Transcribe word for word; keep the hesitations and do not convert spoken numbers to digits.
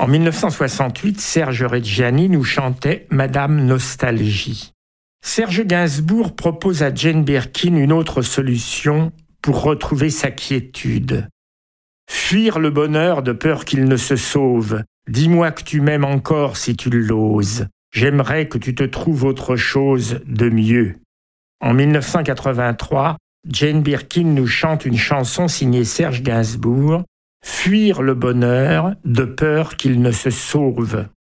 En mille neuf cent soixante-huit, Serge Reggiani nous chantait Madame Nostalgie. Serge Gainsbourg propose à Jane Birkin une autre solution pour retrouver sa quiétude. Fuir le bonheur de peur qu'il ne se sauve. Dis-moi que tu m'aimes encore si tu l'oses. J'aimerais que tu te trouves autre chose de mieux. En mille neuf cent quatre-vingt-trois, Jane Birkin nous chante une chanson signée Serge Gainsbourg, Fuir le bonheur de peur qu'il ne se sauve.